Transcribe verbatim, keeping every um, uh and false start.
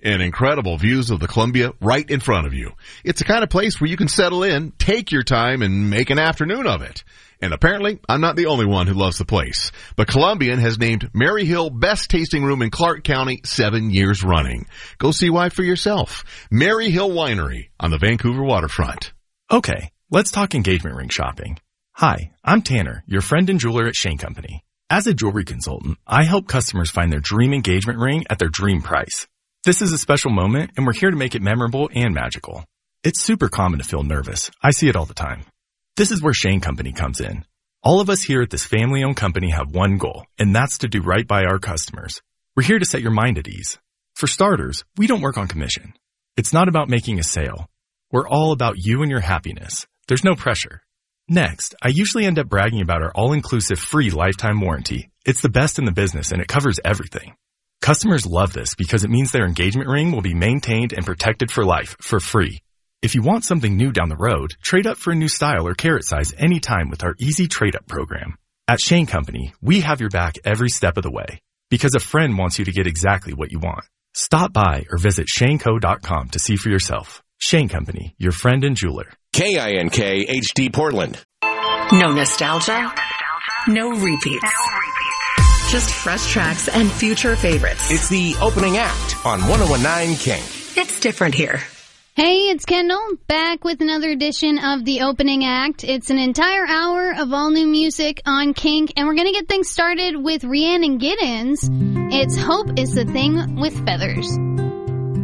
and incredible views of the Columbia right in front of you. It's the kind of place where you can settle in, take your time, and make an afternoon of it. And apparently, I'm not the only one who loves the place. But Columbian has named Mary Hill Best Tasting Room in Clark County seven years running. Go see why for yourself. Mary Hill Winery on the Vancouver waterfront. Okay, let's talk engagement ring shopping. Hi, I'm Tanner, your friend and jeweler at Shane Company. As a jewelry consultant, I help customers find their dream engagement ring at their dream price. This is a special moment, and we're here to make it memorable and magical. It's super common to feel nervous. I see it all the time. This is where Shane Company comes in. All of us here at this family-owned company have one goal, and that's to do right by our customers. We're here to set your mind at ease. For starters, we don't work on commission. It's not about making a sale. We're all about you and your happiness. There's no pressure. Next, I usually end up bragging about our all-inclusive free lifetime warranty. It's the best in the business, and it covers everything. Customers love this because it means their engagement ring will be maintained and protected for life, for free. If you want something new down the road, trade up for a new style or carat size anytime with our easy trade-up program. At Shane Company, we have your back every step of the way because a friend wants you to get exactly what you want. Stop by or visit shane co dot com to see for yourself. Shane Company, your friend and jeweler. K I N K H D Portland. No nostalgia, no repeats. Just fresh tracks and future favorites. It's the opening act on one oh one nine King. It's different here. Hey, it's Kendall, back with another edition of The Opening Act. It's an entire hour of all new music on Kink, and we're going to get things started with Rhiannon Giddens. It's Hope is the Thing with Feathers.